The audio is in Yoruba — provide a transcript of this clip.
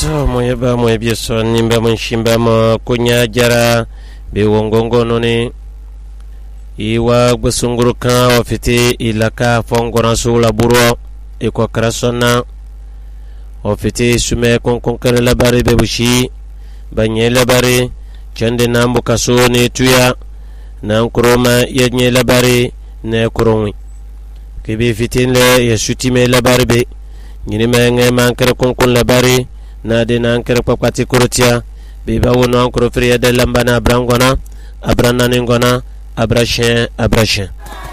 so moyeba moyebieso nimba munshimba mo kunya jara be wongongo noni iwa gbesunguruka ofiti ilaka fongona sula buro iko krasona ofiti sume konkonkere labari be bushi banye labari chande nambu kasoni tuya na kuroma yenye labari ne kurumi kibi fitinle yesutime labari be nyini menge mankere konkon labari na de nankere pakwati kurutia be bawo no ankoro friya de lambana brangona abranna ningona abrashin